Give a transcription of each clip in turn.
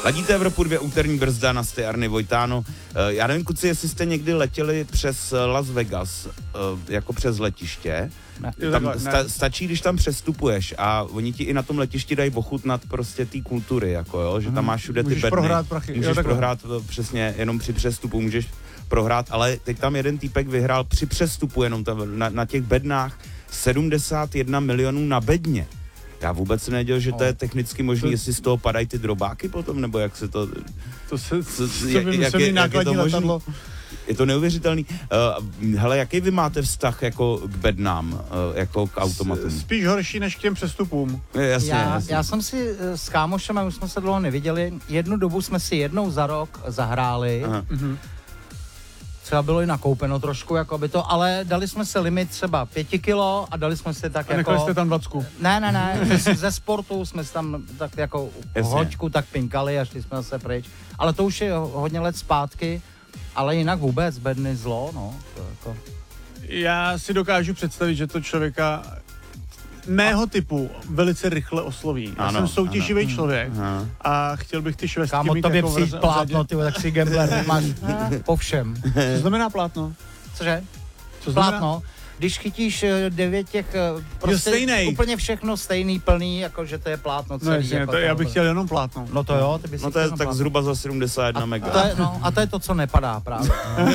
Ladíte Evropu 2, úterní brzda na Arny Vojtáno. Já nevím, kluci, jestli jste někdy letěli přes Las Vegas, jako přes letiště. Tam stačí, když tam přestupuješ a oni ti i na tom letišti dají ochutnat prostě té kultury, jako jo, že tam máš všude ty bedny. Prohrát prachy. Můžeš prohrát přesně jenom při přestupu, můžeš prohrát, ale teď tam jeden týpek vyhrál při přestupu jenom tam na těch bednách 71 milionů na bedně. Já vůbec nevěděl, že to je technicky možné, jestli z toho padají ty drobáky potom, nebo jak se to... jak je to možné? Je to neuvěřitelný. Hele, jaký vy máte vztah jako k bednám, jako k automatům? Spíš horší než k těm přestupům. Jasně. Já jsem si s kámošem, už jsme se dlouho neviděli, jednu dobu jsme si jednou za rok zahráli. Třeba bylo i nakoupeno trošku, jako by to, ale dali jsme si limit třeba 5 kilo a dali jsme si tak jako... Nechali jste tam 20. Ne, ze sportu jsme si tam tak jako hoďku tak pinkali a šli jsme zase pryč. Ale to už je hodně let zpátky, ale jinak vůbec bedny zlo, no. To jako... Já si dokážu představit, že to člověka mého typu velice rychle osloví. Já jsem soutěživý člověk a chtěl bych ty švestky Kámo, mít tobě jako přijít plátno, ty tak si gambler máš po všem. Co znamená plátno? Cože? Co znamená? Plátno. Když chytíš 9 těch, prostě stejnej. Úplně všechno stejný, plný, jako že to je plátno celý. No jasně, jako to já bych chtěl jenom plátno. No to jo, ty bys No to je tak zhruba za 71 mega. A to je to, co nepadá právě.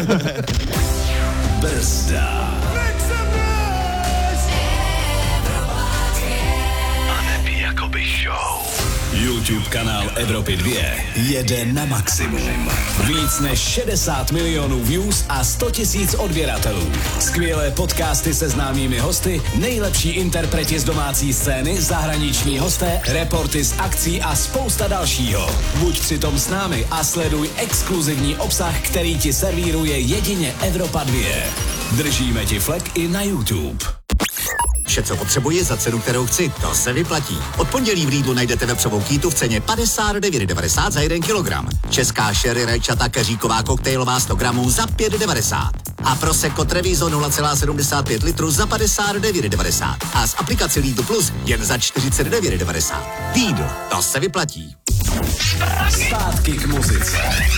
Brzda. A neby jakoby show. YouTube kanál Evropy 2 jede na maximum. Víc než 60 milionů views a 100 000 odběratelů. Skvělé podcasty se známými hosty, nejlepší interpreti z domácí scény, zahraniční hosté, reporty z akcí a spousta dalšího. Buď přitom s námi a sleduj exkluzivní obsah, který ti servíruje jedině Evropa 2. Držíme ti flek i na YouTube. Vše, co potřebuji za cenu, kterou chci, to se vyplatí. Od pondělí v Lidlu najdete vepřovou kýtu v ceně 59,90 za 1 kilogram. Česká sherry rajčata keříková koktejlová 100 gramů za 5,90. A Prosecco Treviso 0,75 litru za 59,90. A z aplikace Lidl Plus jen za 49,90. Lidl, to se vyplatí. Zpátky k muzice.